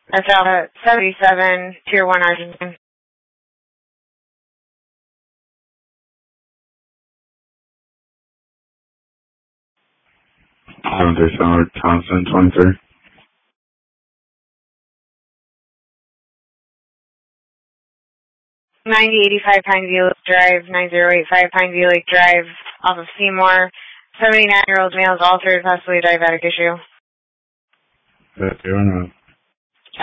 That's Alpha 77, Tier 1 Argentine. Hyundai Center, Thompson 23. 9085 Pineview Lake Drive, 9085 Pineview Lake Drive, off of Seymour. 79-year-old male is altered, possibly a diabetic issue. That's you or not?